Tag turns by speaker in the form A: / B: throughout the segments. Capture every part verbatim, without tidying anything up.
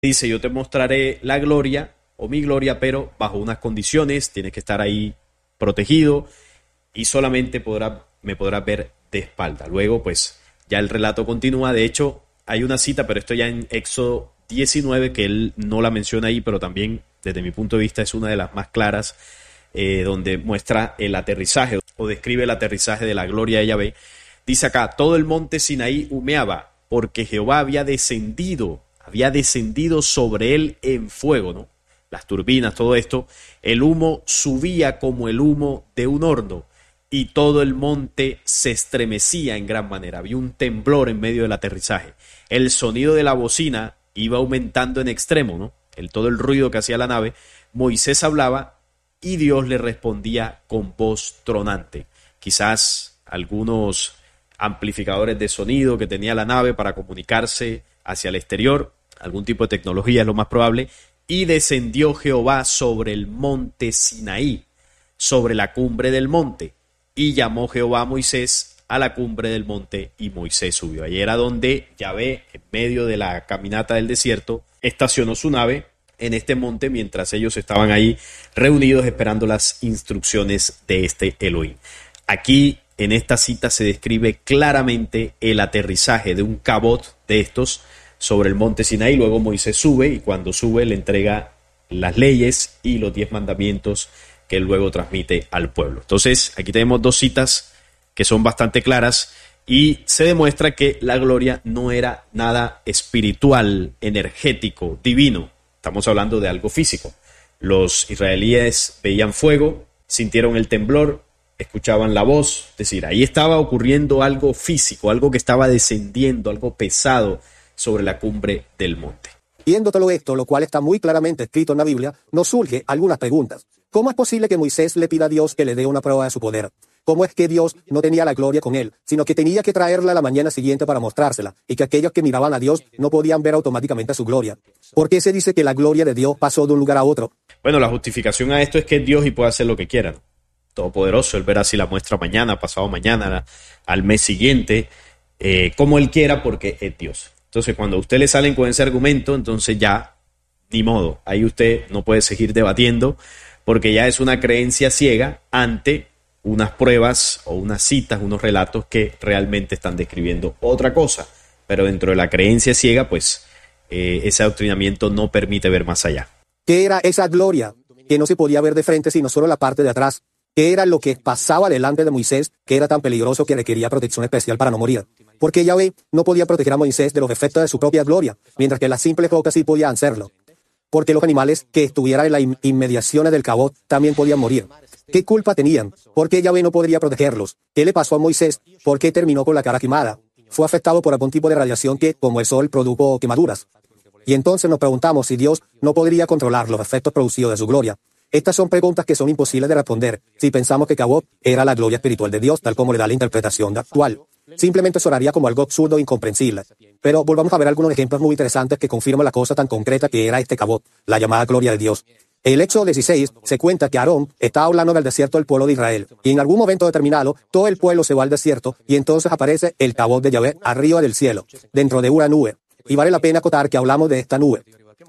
A: Dice, yo te mostraré la gloria o mi gloria, pero bajo unas condiciones, tienes que estar ahí protegido y solamente podrá, me podrás ver de espalda. Luego, pues, ya el relato continúa. De hecho, hay una cita, pero esto ya en Éxodo diecinueve, que él no la menciona ahí, pero también, desde mi punto de vista, es una de las más claras, eh, donde muestra el aterrizaje, o describe el aterrizaje de la gloria de Yahvé. Dice acá, todo el monte Sinaí humeaba, porque Jehová había descendido, había descendido sobre él en fuego, ¿no? Las turbinas, todo esto, el humo subía como el humo de un horno, y todo el monte se estremecía en gran manera. Había un temblor en medio del aterrizaje. El sonido de la bocina iba aumentando en extremo, ¿no? El, todo el ruido que hacía la nave. Moisés hablaba y Dios le respondía con voz tronante. Quizás algunos amplificadores de sonido que tenía la nave para comunicarse hacia el exterior, algún tipo de tecnología es lo más probable. Y descendió Jehová sobre el monte Sinaí, sobre la cumbre del monte, y llamó Jehová a Moisés a la cumbre del monte, y Moisés subió. Allí era donde Yahvé, en medio de la caminata del desierto, estacionó su nave en este monte mientras ellos estaban ahí reunidos esperando las instrucciones de este Elohim. Aquí en esta cita se describe claramente el aterrizaje de un cabot de estos sobre el monte Sinaí. Luego Moisés sube, y cuando sube le entrega las leyes y los diez mandamientos que él luego transmite al pueblo. Entonces aquí tenemos dos citas que son bastante claras, y se demuestra que la gloria no era nada espiritual, energético, divino. Estamos hablando de algo físico. Los israelíes veían fuego, sintieron el temblor, escuchaban la voz, es decir, ahí estaba ocurriendo algo físico, algo que estaba descendiendo, algo pesado sobre la cumbre del monte.
B: Viendo todo esto, lo cual está muy claramente escrito en la Biblia, nos surge algunas preguntas. ¿Cómo es posible que Moisés le pida a Dios que le dé una prueba de su poder? ¿Cómo es que Dios no tenía la gloria con él, sino que tenía que traerla la mañana siguiente para mostrársela, y que aquellos que miraban a Dios no podían ver automáticamente su gloria? ¿Por qué se dice que la gloria de Dios pasó de un lugar a otro?
A: Bueno, la justificación a esto es que es Dios y puede hacer lo que quiera, ¿no? Todopoderoso, él verá si la muestra mañana, pasado mañana, al mes siguiente, eh, como él quiera, porque es Dios. Entonces, cuando a usted le salen con ese argumento, entonces ya, ni modo, ahí usted no puede seguir debatiendo, porque ya es una creencia ciega ante unas pruebas o unas citas, unos relatos que realmente están describiendo otra cosa. Pero dentro de la creencia ciega, pues, eh, ese adoctrinamiento no permite ver más allá.
B: ¿Qué era esa gloria que no se podía ver de frente, sino solo la parte de atrás? ¿Qué era lo que pasaba delante de Moisés, que era tan peligroso que requería protección especial para no morir? Porque Yahvé no podía proteger a Moisés de los efectos de su propia gloria, mientras que las simples rocas sí podían hacerlo. Porque los animales que estuvieran en las in- inmediaciones del cabot también podían morir. ¿Qué culpa tenían? ¿Por qué Yahvé no podría protegerlos? ¿Qué le pasó a Moisés? ¿Por qué terminó con la cara quemada? Fue afectado por algún tipo de radiación que, como el sol, produjo quemaduras. Y entonces nos preguntamos si Dios no podría controlar los efectos producidos de su gloria. Estas son preguntas que son imposibles de responder si pensamos que Cabot era la gloria espiritual de Dios, tal como le da la interpretación actual. Simplemente sonaría como algo absurdo e incomprensible. Pero volvamos a ver algunos ejemplos muy interesantes que confirman la cosa tan concreta que era este Cabot, la llamada gloria de Dios. En el Éxodo dieciséis se cuenta que Aarón estaba hablando del desierto del pueblo de Israel, y en algún momento determinado todo el pueblo se va al desierto, y entonces aparece el Cabot de Yahvé arriba del cielo, dentro de una nube. Y vale la pena acotar que hablamos de esta nube.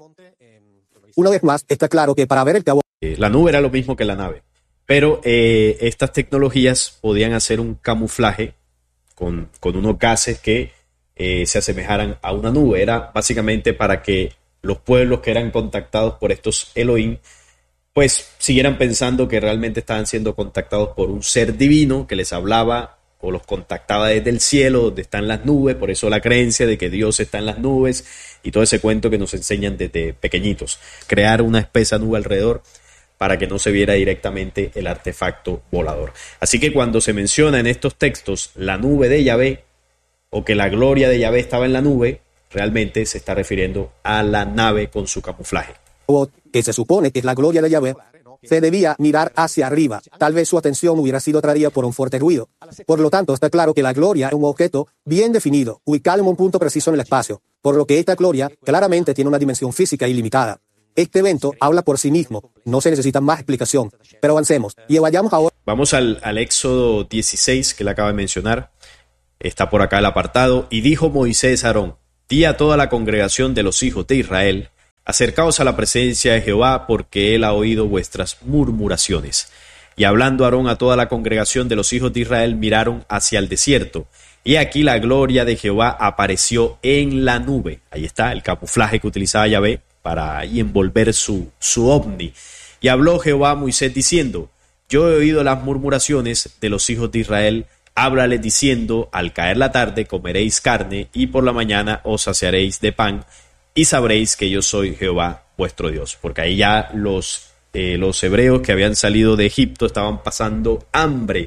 B: Una vez más, está claro que para ver el Cabot,
A: La nube era lo mismo que la nave, pero eh, estas tecnologías podían hacer un camuflaje con, con unos gases que eh, se asemejaran a una nube. Era básicamente para que los pueblos que eran contactados por estos Elohim, pues siguieran pensando que realmente estaban siendo contactados por un ser divino que les hablaba o los contactaba desde el cielo, donde están las nubes. Por eso la creencia de que Dios está en las nubes y todo ese cuento que nos enseñan desde pequeñitos. Crear una espesa nube alrededor para que no se viera directamente el artefacto volador. Así que cuando se menciona en estos textos la nube de Yahvé, o que la gloria de Yahvé estaba en la nube, realmente se está refiriendo a la nave con su camuflaje.
B: que se supone que es la gloria de Yahvé, se debía mirar hacia arriba. Tal vez su atención hubiera sido atraída por un fuerte ruido. Por lo tanto, está claro que la gloria es un objeto bien definido, ubicado en un punto preciso en el espacio, por lo que esta gloria claramente tiene una dimensión física ilimitada. Este evento habla por sí mismo, no se necesita más explicación, pero avancemos y vayamos ahora.
A: Vamos al, al Éxodo dieciséis, que le acaba de mencionar. Está por acá el apartado. Y dijo Moisés a Aarón: di a toda la congregación de los hijos de Israel acercaos a la presencia de Jehová, porque él ha oído vuestras murmuraciones. Y hablando Aarón a toda la congregación de los hijos de Israel, miraron hacia el desierto. Y aquí la gloria de Jehová apareció en la nube. Ahí está el camuflaje que utilizaba Yahvé para ahí envolver su, su ovni. Y habló Jehová a Moisés diciendo: yo he oído las murmuraciones de los hijos de Israel. Háblales diciendo: al caer la tarde comeréis carne, y por la mañana os saciaréis de pan, y sabréis que yo soy Jehová vuestro Dios. Porque ahí ya los, eh, los hebreos que habían salido de Egipto estaban pasando hambre.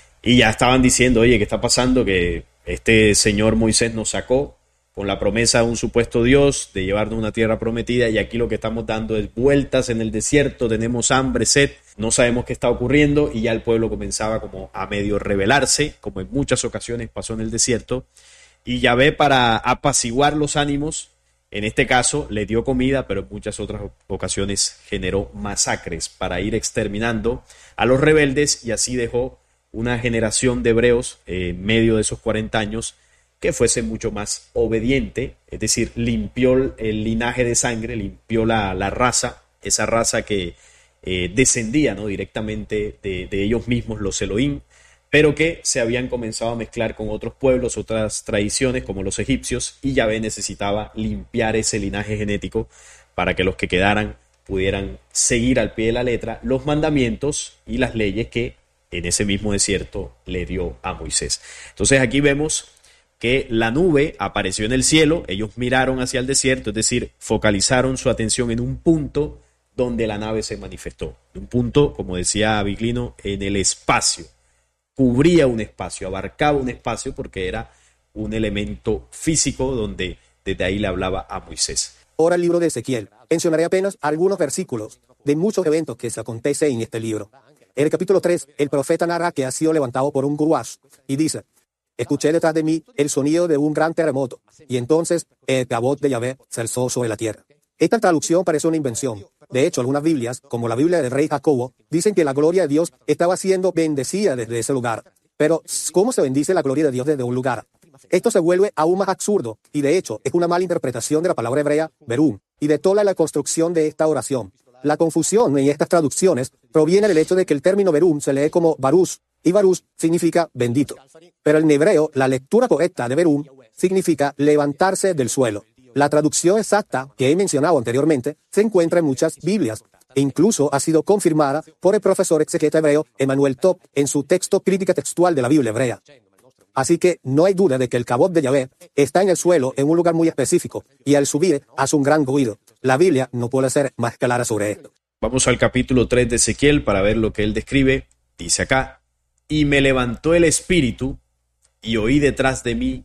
A: Y ya estaban diciendo: oye, ¿qué está pasando? Que este señor Moisés nos sacó con la promesa de un supuesto Dios de llevarnos a una tierra prometida, y aquí lo que estamos dando es vueltas en el desierto, tenemos hambre, sed, no sabemos qué está ocurriendo, y ya el pueblo comenzaba como a medio rebelarse, como en muchas ocasiones pasó en el desierto, y Yahvé, para apaciguar los ánimos, en este caso le dio comida, pero en muchas otras ocasiones generó masacres para ir exterminando a los rebeldes, y así dejó una generación de hebreos eh, en medio de esos cuarenta años que fuese mucho más obediente, es decir, limpió el linaje de sangre, limpió la, la raza, esa raza que eh, descendía, ¿no?, directamente de, de ellos mismos, los Elohim, pero que se habían comenzado a mezclar con otros pueblos, otras tradiciones como los egipcios, y Yahvé necesitaba limpiar ese linaje genético para que los que quedaran pudieran seguir al pie de la letra los mandamientos y las leyes que en ese mismo desierto le dio a Moisés. Entonces aquí vemos que la nube apareció en el cielo, ellos miraron hacia el desierto, es decir, focalizaron su atención en un punto donde la nave se manifestó. Un punto, como decía Viglino, en el espacio. Cubría un espacio, abarcaba un espacio porque era un elemento físico donde desde ahí le hablaba a Moisés.
B: Ahora el libro de Ezequiel. Mencionaré apenas algunos versículos de muchos eventos que se acontecen en este libro. En el capítulo tres, el profeta narra que ha sido levantado por un guruash y dice: escuché detrás de mí el sonido de un gran terremoto, y entonces el cabot de Yahvé se alzó sobre la tierra. Esta traducción parece una invención. De hecho, algunas Biblias, como la Biblia del rey Jacobo, dicen que la gloria de Dios estaba siendo bendecida desde ese lugar. Pero, ¿cómo se bendice la gloria de Dios desde un lugar? Esto se vuelve aún más absurdo, y de hecho es una mala interpretación de la palabra hebrea Berum, y de toda la construcción de esta oración. La confusión en estas traducciones proviene del hecho de que el término Berum se lee como Baruch, y Baruch significa bendito. Pero en hebreo, la lectura correcta de Berum significa levantarse del suelo. La traducción exacta que he mencionado anteriormente se encuentra en muchas Biblias, e incluso ha sido confirmada por el profesor exegeta hebreo Emanuel Top en su texto Crítica Textual de la Biblia Hebrea. Así que no hay duda de que el cabot de Yahvé está en el suelo en un lugar muy específico, y al subir hace un gran ruido. La Biblia no puede ser más clara sobre esto.
A: Vamos al capítulo tres de Ezequiel para ver lo que él describe. Dice acá: y me levantó el espíritu, y oí detrás de mí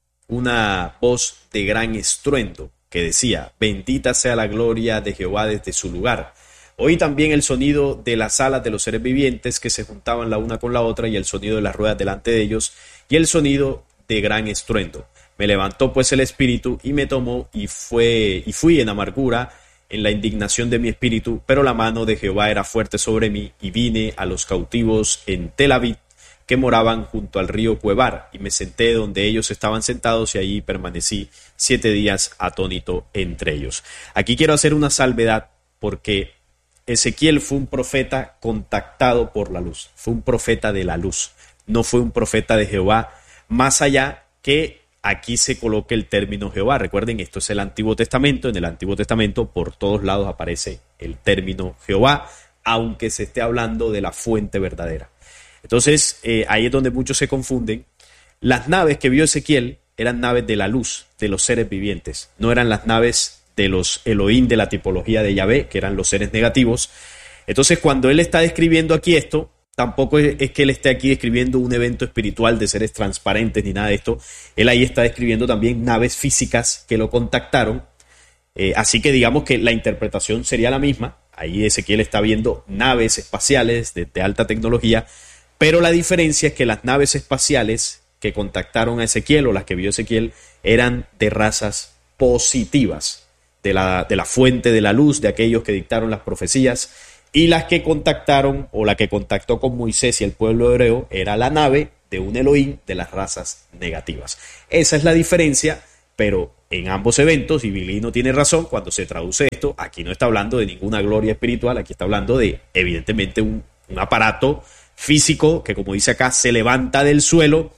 A: una voz de gran estruendo que decía: bendita sea la gloria de Jehová desde su lugar. Oí también el sonido de las alas de los seres vivientes que se juntaban la una con la otra, y el sonido de las ruedas delante de ellos, y el sonido de gran estruendo. Me levantó pues el espíritu y me tomó, y fue y fui en amargura, en la indignación de mi espíritu, pero la mano de Jehová era fuerte sobre mí, y vine a los cautivos en Tel Aviv, que moraban junto al río Cuebar, y me senté donde ellos estaban sentados, y allí permanecí siete días atónito entre ellos. Aquí quiero hacer una salvedad, porque Ezequiel fue un profeta contactado por la luz, fue un profeta de la luz, no fue un profeta de Jehová, más allá que aquí se coloque el término Jehová. Recuerden, esto es el Antiguo Testamento. En el Antiguo Testamento por todos lados aparece el término Jehová, aunque se esté hablando de la fuente verdadera. Entonces, eh, ahí es donde muchos se confunden. Las naves que vio Ezequiel eran naves de la luz, de los seres vivientes. No eran las naves de los Elohim de la tipología de Yahvé, que eran los seres negativos. Entonces, cuando él está describiendo aquí esto, tampoco es que él esté aquí describiendo un evento espiritual de seres transparentes ni nada de esto. Él ahí está describiendo también naves físicas que lo contactaron. Eh, así que digamos que la interpretación sería la misma. Ahí Ezequiel está viendo naves espaciales de, de alta tecnología, pero la diferencia es que las naves espaciales que contactaron a Ezequiel, o las que vio Ezequiel, eran de razas positivas, de la, de la fuente de la luz, de aquellos que dictaron las profecías. Y las que contactaron, o la que contactó con Moisés y el pueblo hebreo, era la nave de un Elohim de las razas negativas. Esa es la diferencia, pero en ambos eventos, y Vilino tiene razón cuando se traduce esto. Aquí no está hablando de ninguna gloria espiritual, aquí está hablando de, evidentemente, un, un aparato físico que, como dice acá, se levanta del suelo,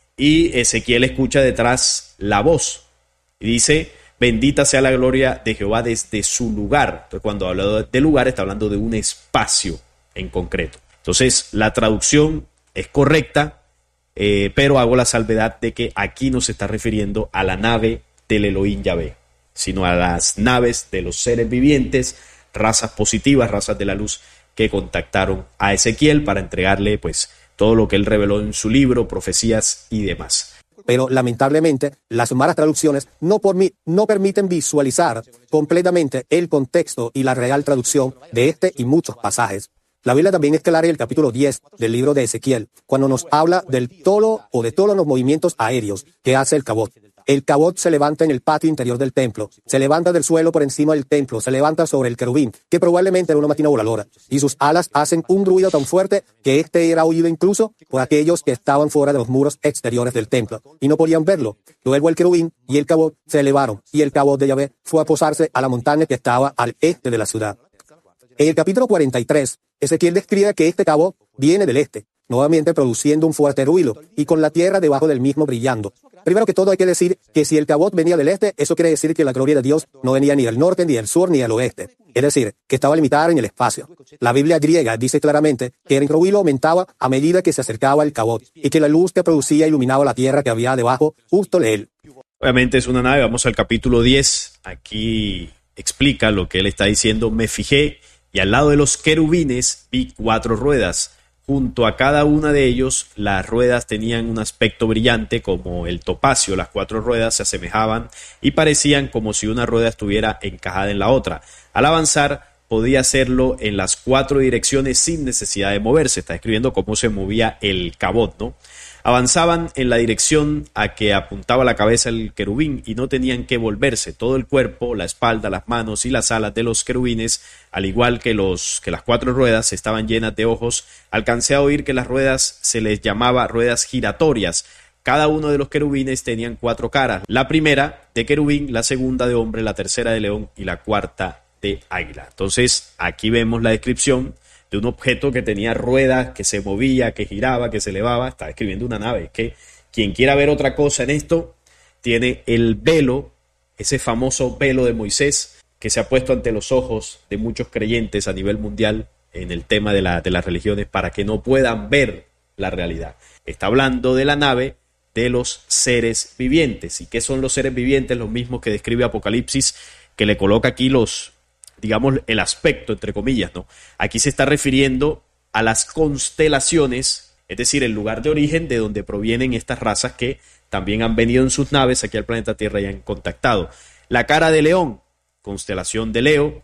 A: y Ezequiel escucha detrás la voz y dice: bendita sea la gloria de Jehová desde su lugar. Entonces, cuando habla de lugar, está hablando de un espacio en concreto. Entonces, la traducción es correcta, eh, pero hago la salvedad de que aquí no se está refiriendo a la nave del Elohim Yahvé, sino a las naves de los seres vivientes, razas positivas, razas de la luz, que contactaron a Ezequiel para entregarle, pues, todo lo que él reveló en su libro, profecías y demás.
B: Pero lamentablemente las malas traducciones no, por mí, no permiten visualizar completamente el contexto y la real traducción de este y muchos pasajes. La Biblia también es clara en el capítulo diez del libro de Ezequiel, cuando nos habla del tolo o de todos los movimientos aéreos que hace el cabot. El cabot se levanta en el patio interior del templo, se levanta del suelo por encima del templo, se levanta sobre el querubín, que probablemente era una máquina voladora, y sus alas hacen un ruido tan fuerte que este era oído incluso por aquellos que estaban fuera de los muros exteriores del templo, y no podían verlo. Luego el querubín y el cabot se elevaron, y el cabot de Yahvé fue a posarse a la montaña que estaba al este de la ciudad. En el capítulo cuarenta y tres, Ezequiel describe que este cabot viene del este, nuevamente produciendo un fuerte ruido, y con la tierra debajo del mismo brillando. Primero que todo hay que decir que si el cabot venía del este, eso quiere decir que la gloria de Dios no venía ni del norte, ni del sur, ni del oeste. Es decir, que estaba limitada en el espacio. La Biblia griega dice claramente que el ruido aumentaba a medida que se acercaba el cabot, y que la luz que producía iluminaba la tierra que había debajo justo de él.
A: Obviamente es una nave. Vamos al capítulo diez. Aquí explica lo que él está diciendo. Me fijé, y al lado de los querubines vi cuatro ruedas. Junto a cada una de ellos, las ruedas tenían un aspecto brillante como el topacio. Las cuatro ruedas se asemejaban y parecían como si una rueda estuviera encajada en la otra. Al avanzar, podía hacerlo en las cuatro direcciones sin necesidad de moverse. Está describiendo cómo se movía el cabot, ¿no? Avanzaban en la dirección a que apuntaba la cabeza el querubín y no tenían que volverse. Todo el cuerpo, la espalda, las manos y las alas de los querubines, al igual que, los, que las cuatro ruedas, estaban llenas de ojos. Alcancé a oír que las ruedas se les llamaba ruedas giratorias. Cada uno de los querubines tenían cuatro caras. La primera de querubín, la segunda de hombre, la tercera de león y la cuarta de águila. Entonces, aquí vemos la descripción de un objeto que tenía ruedas, que se movía, que giraba, que se elevaba. Está describiendo una nave. Que quien quiera ver otra cosa en esto, tiene el velo, ese famoso velo de Moisés, que se ha puesto ante los ojos de muchos creyentes a nivel mundial en el tema de, la, de las religiones, para que no puedan ver la realidad. Está hablando de la nave de los seres vivientes. ¿Y qué son los seres vivientes? Los mismos que describe Apocalipsis, que le coloca aquí los, digamos, el aspecto, entre comillas, ¿no? Aquí se está refiriendo a las constelaciones, es decir, el lugar de origen de donde provienen estas razas que también han venido en sus naves aquí al planeta Tierra y han contactado. La cara de león, constelación de Leo.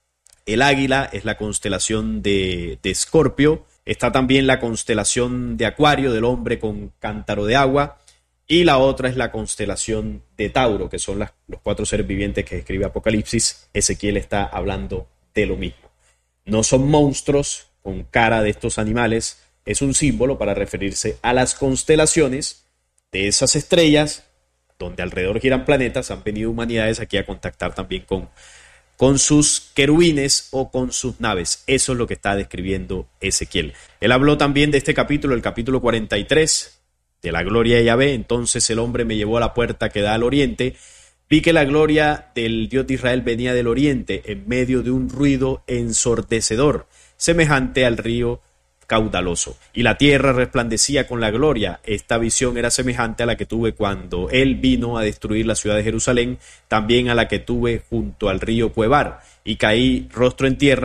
A: El águila es la constelación de, de Escorpio. Está también la constelación de Acuario, del hombre con cántaro de agua. Y la otra es la constelación de Tauro, que son las, los cuatro seres vivientes que describe Apocalipsis. Ezequiel está hablando de lo mismo. No son monstruos con cara de estos animales, es un símbolo para referirse a las constelaciones de esas estrellas, donde alrededor giran planetas. Han venido humanidades aquí a contactar también con, con sus querubines o con sus naves. Eso es lo que está describiendo Ezequiel. Él habló también de este capítulo, el capítulo cuarenta y tres, de la gloria de Yahvé. Entonces el hombre me llevó a la puerta que da al oriente. Vi que la gloria del Dios de Israel venía del oriente en medio de un ruido ensordecedor, semejante al río caudaloso. Y la tierra resplandecía con la gloria. Esta visión era semejante a la que tuve cuando él vino a destruir la ciudad de Jerusalén, también a la que tuve junto al río Cuebar. Y caí rostro en tierra